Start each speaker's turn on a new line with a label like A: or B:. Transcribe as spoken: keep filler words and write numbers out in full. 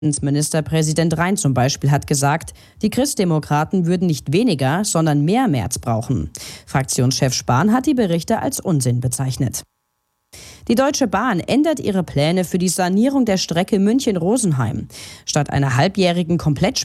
A: Ministerpräsident Rhein zum Beispiel hat gesagt, die Christdemokraten würden nicht weniger, sondern mehr Merz brauchen. Fraktionschef Spahn hat die Berichte als Unsinn bezeichnet. Die Deutsche Bahn ändert ihre Pläne für die Sanierung der Strecke München-Rosenheim. Statt einer halbjährigen Komplett